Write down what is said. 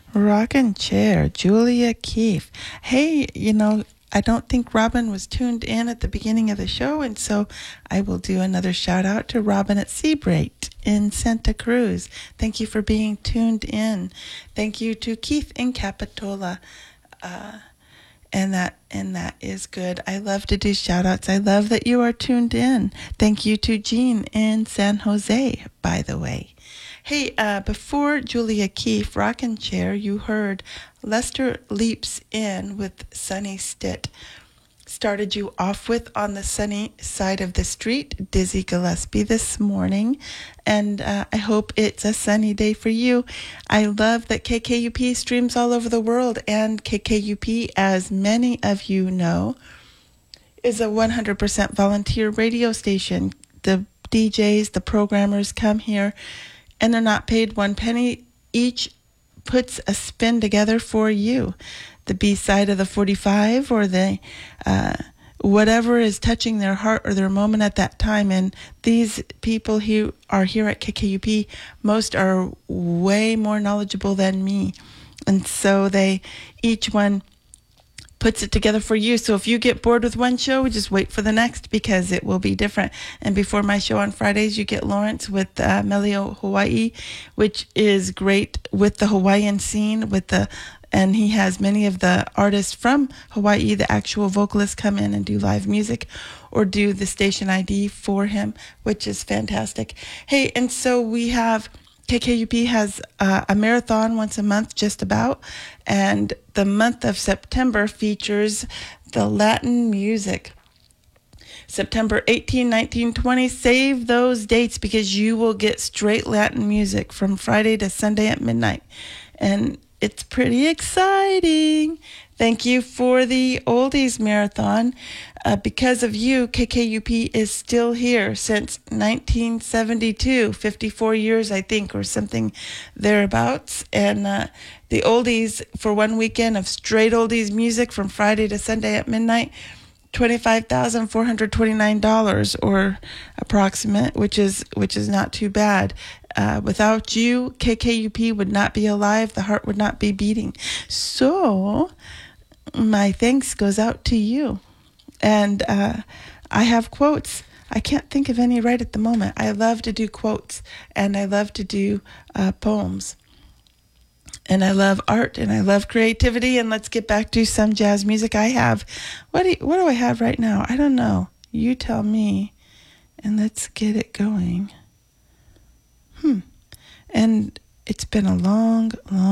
Rockin' Chair, Julia Keefe. Hey, I don't think Robin was tuned in at the beginning of the show, and so I will do another shout out to Robin at Seabright in Santa Cruz. Thank you for being tuned in. Thank you to Keith in Capitola. And that is good. I love to do shout outs. I love that you are tuned in. Thank you to Jean in San Jose, by the way. Hey, before Julia Keefe, Rockin' Chair, you heard Lester Leaps In with Sunny Stitt. Started you off with On the Sunny Side of the Street, Dizzy Gillespie this morning. And I hope it's a sunny day for you. I love that KKUP streams all over the world. And KKUP, as many of you know, is a 100% volunteer radio station. The DJs, the programmers come here, and they're not paid one penny. Each puts a spin together for you. The B-side of the 45 or the whatever is touching their heart or their moment at that time. And these people who are here at KKUP, most are way more knowledgeable than me. And so each one puts it together for you. So if you get bored with one show, just wait for the next because it will be different. And before my show on Fridays, you get Lawrence with Melio Hawaii, which is great with the Hawaiian scene, and he has many of the artists from Hawaii, the actual vocalists, come in and do live music or do the station ID for him, which is fantastic. Hey, and so KKUP has a marathon once a month, just about, and the month of September features the Latin music. September 18, 19, 20, save those dates because you will get straight Latin music from Friday to Sunday at midnight. And it's pretty exciting. Thank you for the Oldies Marathon. Because of you, KKUP is still here since 1972, 54 years, I think, or something thereabouts. And the Oldies, for one weekend of straight Oldies music from Friday to Sunday at midnight, $25,429 or approximate, which is not too bad. Without you, KKUP would not be alive. The heart would not be beating. So my thanks goes out to you. And I have quotes. I can't think of any right at the moment. I love to do quotes, and I love to do poems. And I love art, and I love creativity. And let's get back to some jazz music. I have, what do I have right now? I don't know. You tell me, and let's get it going. And it's been a long